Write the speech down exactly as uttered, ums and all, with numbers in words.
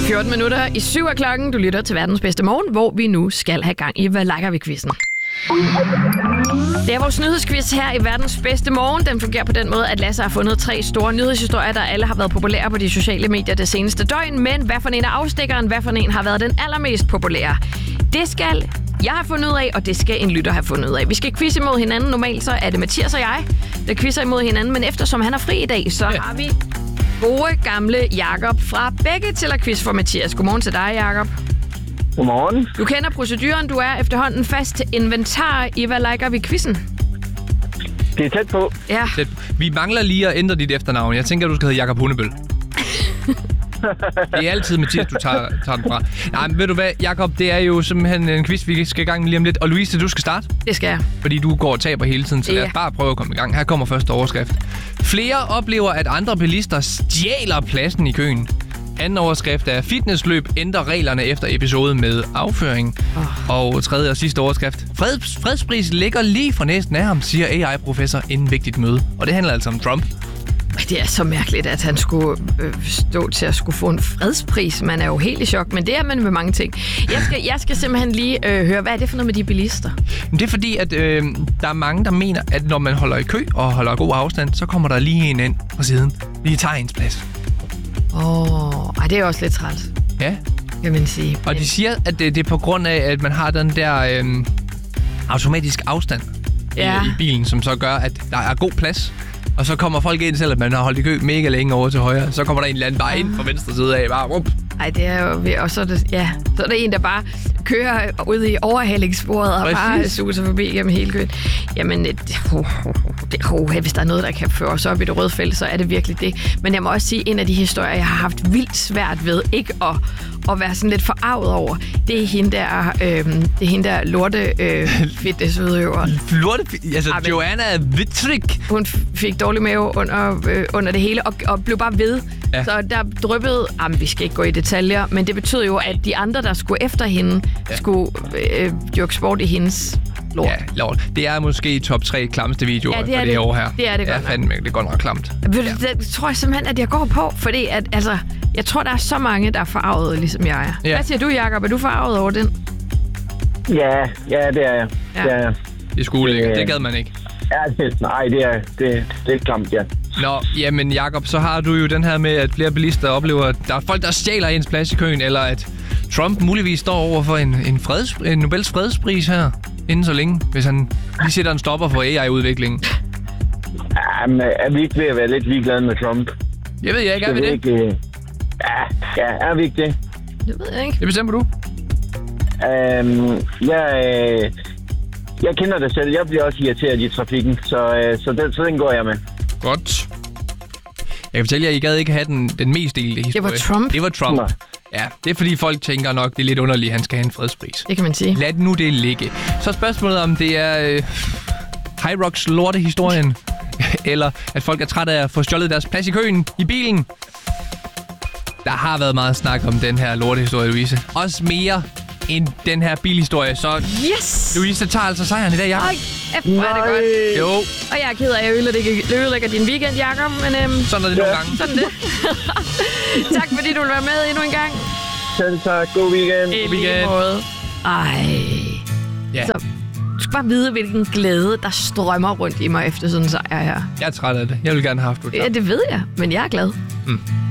fjorten minutter i syv af klokken. Du lytter til verdens bedste morgen, hvor vi nu skal have gang i Hvad liker vi-quizzen. Det er vores nyhedsquiz her i verdens bedste morgen. Den fungerer på den måde, at Lasse har fundet tre store nyhedshistorier, der alle har været populære på de sociale medier det seneste døgn. Men hvad for en af afstikkeren, hvad for en har været den allermest populære? Det skal jeg have fundet ud af, og det skal en lytter have fundet ud af. Vi skal quizze imod hinanden. Normalt så er det Mathias og jeg, der quizzer imod hinanden. Men eftersom han er fri i dag, så ja. har vi gode gamle Jakob fra begge til at quiz for Mathias. Godmorgen til dig, Jakob. Godmorgen. Du kender proceduren. Du er efterhånden fast til inventar i Hvad liker vi-quizzen. Det er tæt på. Ja. Tæt. Vi mangler lige at ændre dit efternavn. Jeg tænker, du skal hedde Jakob Hundebøl. Det er altid Mathias, du tager, tager den fra. Nej, men ved du hvad, Jakob, det er jo simpelthen en quiz, vi skal i gang med lige om lidt. Og Louise, du skal starte. Det skal jeg. Fordi du går og taber hele tiden, så lad os Ja. bare prøve at komme i gang. Her kommer første overskrift. Flere oplever, at andre bilister stjæler pladsen i køen. Anden overskrift er fitnessløb ændrer reglerne efter episode med afføring. Oh. Og tredje og sidste overskrift. Freds, fredspris ligger lige for næsten af ham, siger A I-professor inden vigtigt møde. Og det handler altså om Trump. Det er så mærkeligt, at han skulle øh, stå til at skulle få en fredspris. Man er jo helt i chok, men det er man med mange ting. Jeg skal, jeg skal simpelthen lige øh, høre, hvad er det for noget med de bilister? Det er fordi, at øh, der er mange, der mener, at når man holder i kø og holder god afstand, så kommer der lige en ind fra siden. Lige tager ens plads. Åh, oh, det er også lidt træls, Ja. kan man sige. Og de siger, at det, det er på grund af, at man har den der øh, automatisk afstand Ja. i, i bilen, som så gør, at der er god plads. Og så kommer folk ind, selvom man har holdt i kø mega længe over til højre. Så kommer der en eller anden bare ind fra venstre side af. Bare, rup. Ej, det er jo... Og så er, det, ja, så er der en, der bare kører ud i overhalingssporet og Præcis. bare suser forbi gennem hele køen. Jamen, det, oh, det, oh, hvis der er noget, der kan føre os op i det røde felt, så er det virkelig det. Men jeg må også sige, en af de historier, jeg har haft vildt svært ved ikke at, at være sådan lidt forarvet over, det er hende der, øh, det er hende der lorte øh, fitnessudøver. Lorte, altså Ej, men- Joanna Wittrig. Hun fik dårlig mave under, øh, under det hele, og, og blev bare ved. Ja. Så der dryppede... Jamen, vi skal ikke gå i detaljer, men det betød jo, at de andre, der skulle efter hende, ja. skulle øh, dyrke sport i hendes lort. Ja, lort. Det er måske top tre klamste videoer Ja, det er for det, det. her år her. Det er det godt ja, nok. fandme, det er godt nok klamt. Ja. Det tror jeg simpelthen, at jeg går på, fordi at, altså, jeg tror, der er så mange, der er forarvet, ligesom jeg er. Ja. Hvad siger du, Jakob? Er du forarvet over den? Ja, ja, det er jeg. Ja. Det er jeg. Det er sgu lækkert. Øh. Det gad man ikke. Ja, det, nej, det er, det, det er klamt, ja. Nå, jamen Jakob, så har du jo den her med, at flere bilister oplever, at der er folk, der stjæler ens plads i køen, eller at Trump muligvis står over for en, en, freds, en Nobels fredspris her, inden så længe, hvis han lige sætter en stopper for A I-udviklingen. Jamen, er vi ikke ved at være lidt ligeglade med Trump? Jeg ved jeg ikke, er vi Skal det? vi ikke, øh, ja, ja, er vi ikke det? Det ved jeg ikke. Det bestemmer du. Øhm, jeg, øh, jeg kender det selv. Jeg bliver også irriteret i trafikken, så, øh, så, den, så den går jeg med. Godt. Jeg kan fortælle jer, at I gad ikke have den, den mest delte historie. Det var Trump? Det var Trump. Nå. Ja, det er fordi folk tænker nok, det er lidt underligt, at han skal have en fredspris. Det kan man sige. Lad nu det ligge. Så spørgsmålet om det er øh, High Rocks lortehistorien, eller at folk er trætte af at få stjålet deres plads i køen i bilen. Der har været meget snak om den her lortehistorie, Louise. Også mere end den her bilhistorie. Så Yes! Louise tager altså sejren i dag, Jacob. Ej, F, hvor er det godt. Jo, Og jeg er ked af, at jeg ødelægger, ødelægger din weekend, Jakob, men øhm, sådan er det nogle gange. sådan det. Tak fordi du vil være med endnu en gang. Selv tak. God weekend. I lige weekend. måde. Ej. Ja, Så du skal bare vide, hvilken glæde, der strømmer rundt i mig efter sådan en sejr her. jeg er træt af det. Jeg vil gerne have haft det. Ja, det ved jeg, men jeg er glad. Mm.